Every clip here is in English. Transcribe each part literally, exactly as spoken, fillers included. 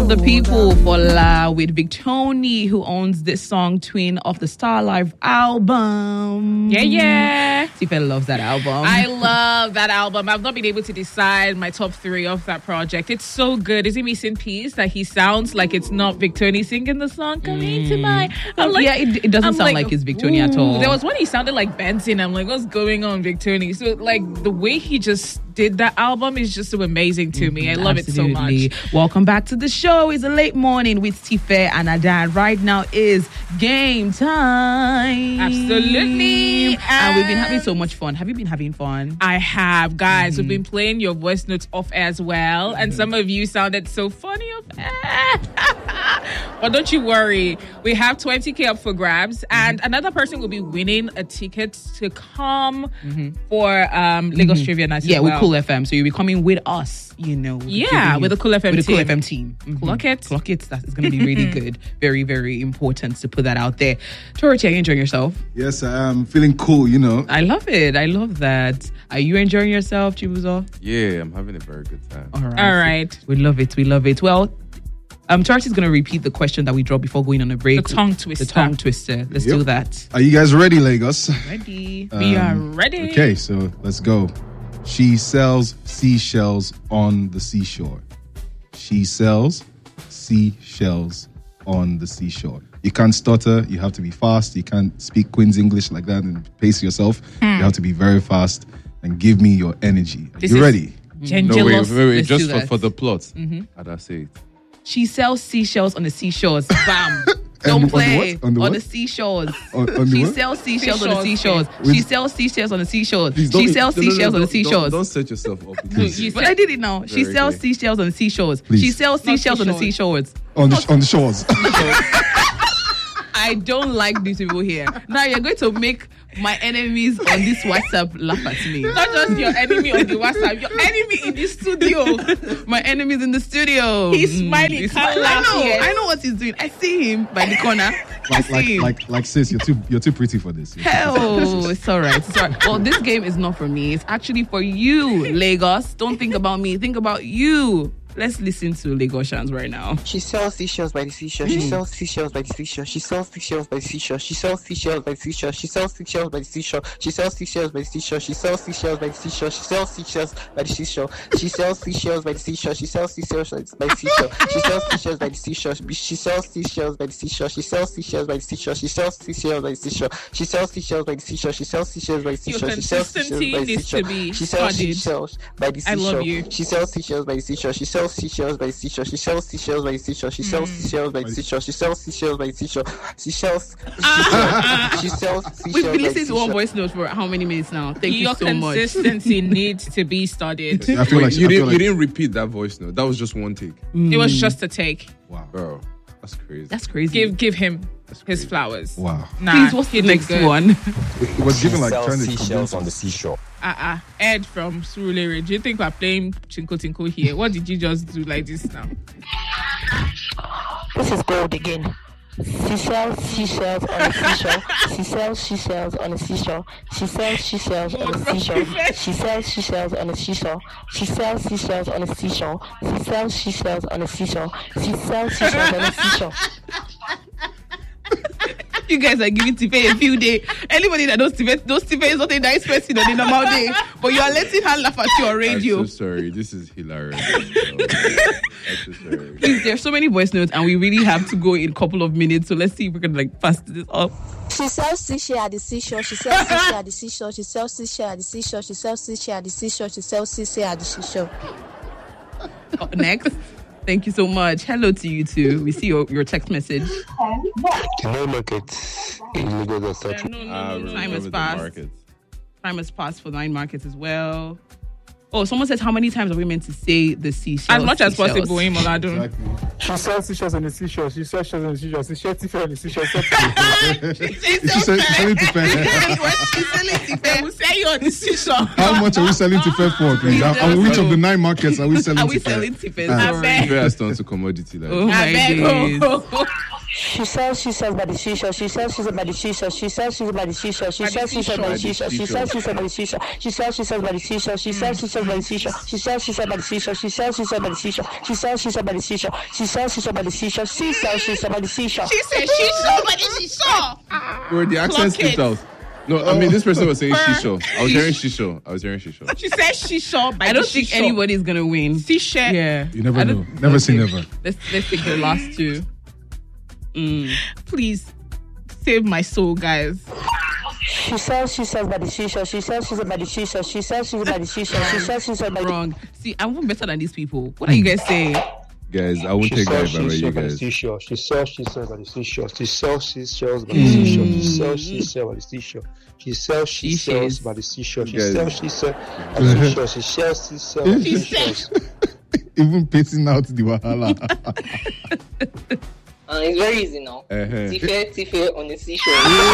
the People for La with Victony, who owns this song Twin of the Star Live album. Yeah, yeah. Tifa loves that album. I love that album. I've not been able to decide my top three of that project. It's so good. Is it Missing Piece that he sounds like it's not Victony singing the song? Come mm. into my... I'm like, yeah, it, it doesn't I'm sound like, like it's Victony at all. There was one he sounded like Benson. I'm like, what's going on, Victony? So like the way he just did that album is just so amazing to me. I love Absolutely. it so much. Welcome back to the show. It's a late morning with Tifa and Adan. Right now is game time. Absolutely. And, and we've been having so much fun. Have you been having fun? I have, guys. Mm-hmm. We've been playing your voice notes off as well. Mm-hmm. And some of you sounded so funny off air. But don't you worry. We have twenty K up for grabs. Mm-hmm. And another person will be winning a ticket to come mm-hmm. for um, Lagos mm-hmm. Trivia Night. Yeah, as well. with Cool F M. So you'll be coming with us, you know. Yeah, with the Cool F M with team. With the Cool F M team. Mm-hmm. Clock it. Clock it. That is going to be really good. Very, very important to put that out there. Toroti, are you enjoying yourself? Yes, I am feeling cool, you know. I love it. I love that. Are you enjoying yourself, Chibuzo? Yeah, I'm having a very good time. All right. All right. We love it. We love it. Well, um, Toroti is going to repeat the question that we dropped before going on a break. The tongue twister. The tongue twister. Let's yep. do that. Are you guys ready, Lagos? Ready. Um, we are ready. Okay, so let's go. She sells seashells on the seashore. She sells seashells on the seashore. You can't stutter. You have to be fast. You can't speak Queen's English like that and pace yourself. Mm. You have to be very fast and give me your energy. Are this you ready? No, wait, wait, wait. Let's Just do for, for the plot. Mm-hmm. How'd I say it? She sells seashells on the seashores. Bam. Don't on play. The what? On the, on what? the seashores. On, on the she what? sells seashells on the Seashores. seashores. She sells seashells on the seashores. Please She don't- sells No, no, no, seashells on the don't- seashores. Don't, don't set yourself up. Please. You But I did it now. She Very sells okay. seashells on the seashores. Please. She sells Not seashells on the seashores. seashores. On the, on the shores. I don't like these people here. Now you're going to make my enemies on this WhatsApp laugh at me. Not just your enemy on the WhatsApp, your enemy in the studio. My enemies in the studio. He's smiling. He's Can't smiling. I laugh know. yet. I know what he's doing. I see him by the corner. I like, see like, him. like, like, sis, you're too, you're too pretty for this. You're too Hell, it's all right. It's all right. Well, this game is not for me. It's actually for you, Lagos. Don't think about me. Think about you. Let's listen to Lagosians right now. She sells seashells by the seashore. She sells seashells by the seashore. She sells seashells by the seashore. She sells seashells by the seashore. She sells seashells by the seashore. She sells seashells by the seashore. She sells seashells by the seashore. She sells seashells by the seashore. She sells seashells by the seashore. She sells seashells by the seashore. She sells seashells by the seashore. She sells seashells by the seashore. She sells seashells by the seashore. She sells seashells by the seashore. She sells seashells by the seashore. She sells seashells by the seashore. Your She sells seashells consistency by the needs to seashore. be She sells studied. seashells by the I love seashore. you. She sells seashells by the seashore. She sells seashells by the seashore. She sells seashells by the seashore. She sells seashells by the seashore. She sells seashells by the seashore. She sells. She sells seashells We've by been the listening to one seashore. voice note for how many minutes now? Thank Your you so much. consistency needs to be studied. I feel Wait, like you I feel didn't like, you didn't repeat that voice note. That was just one take. It was just a take. Wow. Bro, that's crazy. That's crazy. Give give him his crazy. flowers. Wow. Nah, Please, what's he the did next good. one? It was given like sells trying to seashells convince on the us. seashore. Uh-uh. Ed from Surulere. Do you think we're playing Chinko Tinko here? What did you just do like this now? This is gold again. She sells seashells on the seashore. She sells seashells on the seashore. She sells seashells on the seashore. She sells seashells on the seashore. She sells seashells on the seashore. She sells seashells on the seashore. She sells seashells on the seashore. You guys are giving Tifa a few days. Anybody that knows Tifa, knows Tifa is not a nice person on a normal day. But you are letting her laugh at you on radio. I'm so sorry. This is hilarious. I'm so sorry. Please, there's so many voice notes and we really have to go in a couple of minutes. So let's see if we can like fast this up. She sells seashell at the seashore. She sells seashell at the seashore. She sells seashell at the seashore. She sells seashell at the seashore. She sells seashell at the seashore. Uh, next. Thank you so much. Hello to you too. We see your, your text message. The night market in Lagos are No, no, Ah, no, no. remember Time has the passed. market. Time has passed for nine markets as well. Oh, someone says how many times are we meant to say the seashells? As much as seashells? possible, Imoladun. Exactly. She sells seashells on the seashore. She sells seashells on the seashore. She sells seashells on the seashore. She's sell- selling to Fair. They will say you on the seashore. How much are we selling to Fair for, please? And and which of the nine markets are we selling Are we to Fair? selling Tifa? Ah. Sorry. beg. Fair has turned to commodity. Like, Oh I my beg. days. Oh. She sells, she sells by the seashore. She sells, she sells by the seashore. She sells, she sells by the seashore. She sells, she sells by the seashore. She sells, she sells by the seashore. She sells, she sells by the seashore. She sells, she sells by the seashore. She sells, she sells by the seashore. She sells, she sells by the seashore. She sells, she sells by the seashore. She sells, she sells by the seashore. She sells, she sells by the seashore. She said she sells by the seashore. Bro, the accent slipped out. No, I mean this person was saying shisho. I was hearing shisho. I was hearing shisho. She said shisho by I don't the think seashore. anybody's gonna win. Seashore. Yeah, You never I know. don't- Never say never. Let's let's take the last two. Mm. Please save my soul, guys. She sells, she sells by the seashore. She sells, she sells by the seashore. She sells, she sells by the seashore. She sells, she sells by the Wrong. See, I'm even better than these people. What are you guys saying? Guys, I won't She take that sells, if I were she you sells by the guys. seashore. She sells, she sells by the seashore. She sells, she sells by the seashore. She sells, she sells by the seashore. She sells, she She sells says- by the seashore. She Guys. sells, she sells by the seashore. She sells, she sells by the She seashore. Even pacing out the wahala. Uh, it's very easy now. Uh-huh. Tife, Tife on the seashore.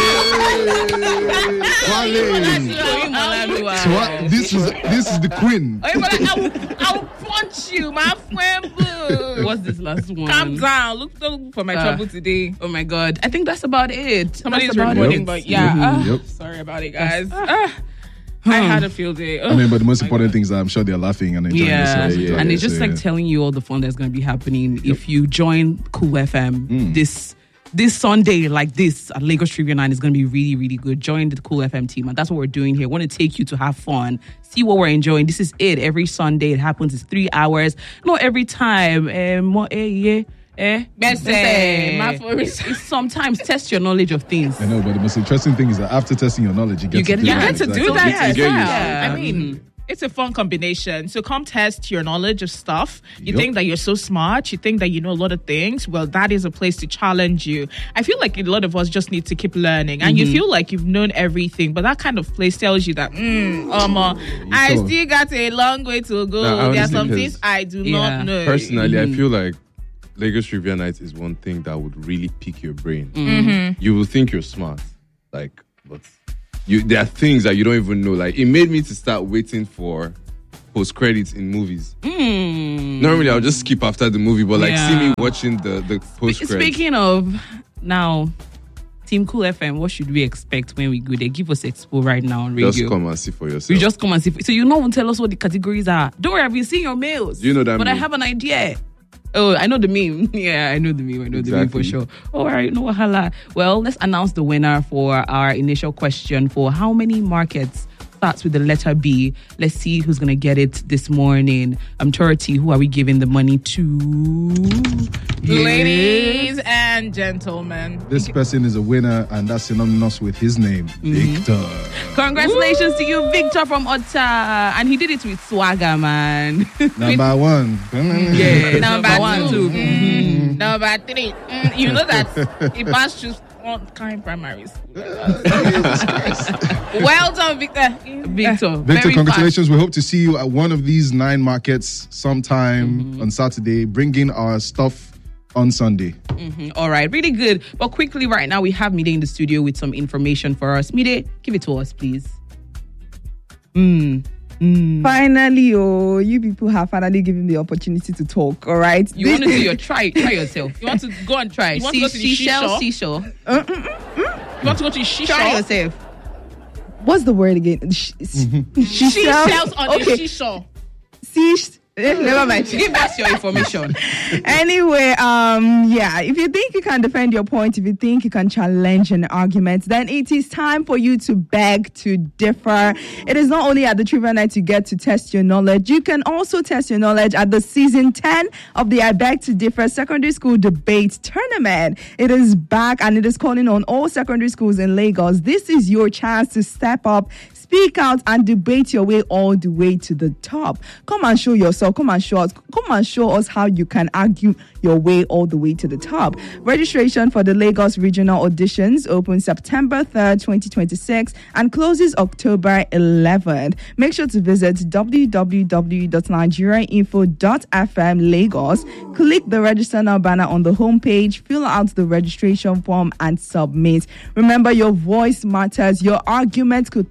Wale. So what? This is this is the queen. Oh, but I will, I will punch you, my friend. Boo. What's this last one? Calm down. Look, don't look for my Uh, trouble today. Oh my god. I think that's about it. Somebody's That's about recording, it. but yeah. Mhm. ah, Yep. Sorry about it, guys. Ah, I had a field day. I mean, but the most important thing is that I'm sure they're laughing and enjoying Yeah, themselves. yeah, and yeah, it's just so, like yeah. telling you all the fun that's going to be happening if you join Cool F M Mm. this this Sunday like this at Lagos Trivia Night is going to be really really good. Join the Cool F M team, and that's what we're doing here. We want to take you to have fun, see what we're enjoying. This is it. Every Sunday it happens. It's three hours. Not every time. Eh, mo- eh, yeah. Eh, Best, eh, eh, my for reason. it's sometimes test your knowledge of things. I know, but the most interesting thing is that after testing your knowledge, you get You to get do it. You Yeah, get to exactly. do that Yeah, as get well. used to it. I mean, it's a fun combination. So come test your knowledge of stuff. You Yup. think that you're so smart. You think that you know a lot of things. Well, that is a place to challenge you. I feel like a lot of us just need to keep learning. And you feel like you've known everything. But that kind of place tells you that, mm, um, uh, I So- still got a long way to go. Nah, there are honestly, some 'cause- things I do Yeah. not know. Personally, Mhm. I feel like Lagos Trivia Night is one thing that would really pique your brain. Mm-hmm. You will think you're smart, like, but you there are things that you don't even know. Like, it made me to start waiting for post credits in movies. Mm. Normally, I'll just skip after the movie, but like, see Yeah. me watching the the post credits. Speaking of now, Team Cool F M, what should we expect when we go there? Give us expo right now on radio. Just come and see for yourself. We just come and see. So you know, won't tell us what the categories are. Don't worry, I've been seeing your mails. Do you know that But I meme? have an idea. Oh, I know the meme. Yeah, I know the meme. I know the meme for Exactly. sure. All right, no wahala. Well, let's announce the winner for our initial question for how many markets starts with the letter B. Let's see who's going to get it this morning. I'm Torty. Who are we giving the money to? Ladies and gentlemen. This person is a winner, and that's synonymous with his name, Victor. Congratulations to you, Victor from Otta. And he did it with swagger, man. Number one. Yeah, Number one, two. two. Mm. Number three. Mm, you know that he passed through one kind primary school. Well done, Victor. Victor, Victor, very congratulations. We hope to see you at one of these nine markets sometime on Saturday. Bring in our stuff on Sunday. fast. Mhm. All right, really good. But quickly, right now, we have Mide in the studio with some information for us. Mide, give it to us, please. Mm. Mm. Finally, oh, you people have finally given me the opportunity to talk. All right, You want to do your try? Try yourself. You want to go and Try. You want See, to go to the seashell, seashore? seashore. You want to go to the Try seashore? yourself. What's the word again? Sh- she Seashells on the okay. seashore. Sea. Eh, never mind. Give us your information. Anyway, um, yeah, if you think you can defend your point, if you think you can challenge an argument, then it is time for you to beg to differ. It is not only at the Trivia Night you get to test your knowledge, you can also test your knowledge at the season ten of the I Beg to Differ Secondary School Debate Tournament. It is back and it is calling on all secondary schools in Lagos. This is your chance to step up, speak out, and debate your way all the way to the top. Come and show yourself. Come and show us. Come and show us how you can argue your way all the way to the top. Registration for the Lagos Regional Auditions opens September third, twenty twenty-six and closes October eleventh. Make sure to visit w w w dot nigeria info dot f m Lagos. Click the register now banner on the homepage, fill out the registration form and submit. Remember, your voice matters. Your argument could possibly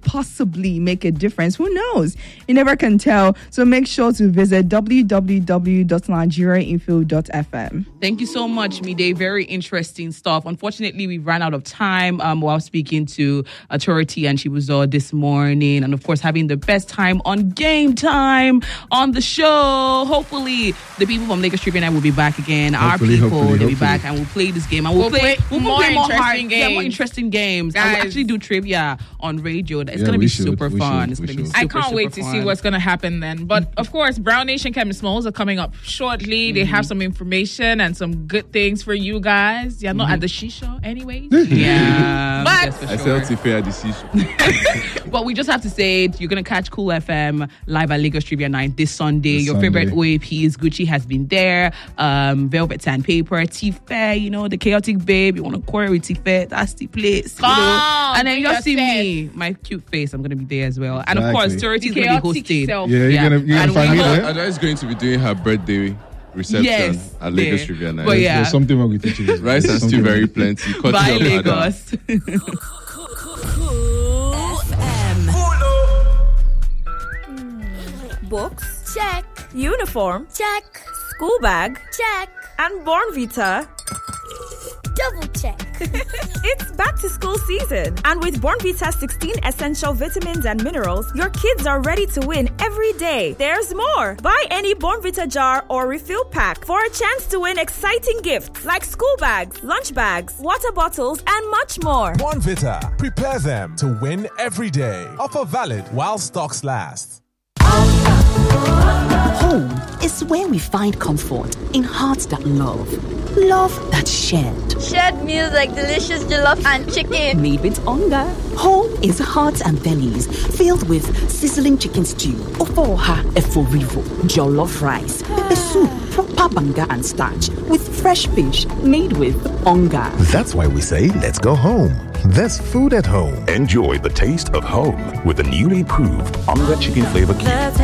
possibly make a difference. Who knows? You never can tell. So make sure to visit w w w dot nigeria info dot f m. Thank you so much, Mide. Very interesting stuff. Unfortunately, we ran out of time um, while speaking to Authority and Chibuzo this morning. And of course, having the best time on Game Time on the show. Hopefully, the people from Lagos Tribune will be back again. Hopefully, Our people, hopefully, they'll be hopefully. back and we'll play this game. And we'll, We'll play, play we'll more play more interesting hard, yeah, more games. interesting games. And Guys. we'll actually do trivia on radio. It's Yeah, going to we be should, super we fun. should, It's we going to be should. super, I can't super wait to fun. see what's going to happen then. But of course, Brown Nation Chemismols are coming up shortly. They have some information and some good things for you guys. You're not at the shisha anyways. Yeah, But- that's for I sure. felt Tife at the seashore. But we just have to say it. You're going to catch Cool F M live at Lagos Trivia Night this Sunday. This Your Sunday. favorite O A Ps, Gucci has been there. Um, Velvet Sandpaper, Tife, you know, the chaotic babe. You want to quarrel with Tife, that's the place. you know. Come, And then be you'll see yourself. me, my cute face. I'm going to be there as well. And of course, Exactly. Dorothy's The going to be chaotic hosted. self. Yeah, you're Yeah. gonna, you're And gonna find we me know- there. Ada is going to be doing her birthday reception Yes, at Lagos there. Trivia Night. But yeah. There's something wrong with teaching. Rice and stew very plenty. Cut Bye, it up, Ada. Lagos. Books? Check. Uniform? Check. School bag? Check. And Born Vita? Double check. It's back to school season. And with Born Vita's sixteen essential vitamins and minerals, your kids are ready to win every day. There's more. Buy any Born Vita jar or refill pack for a chance to win exciting gifts like school bags, lunch bags, water bottles, and much more. Bonvita. Prepare them to win every day. Offer valid while stocks last. Home is where we find comfort in hearts that love. Love that's shared. Shared meals like delicious jollof and chicken. Made with hunger. Home is hearts and bellies filled with sizzling chicken stew, ofoha eforivo, jollof rice, pepper soup, proper banga and starch with fresh fish made with hunger. That's why we say let's go home. There's food at home. Enjoy the taste of home with the newly improved Onga Chicken Flavor Cube.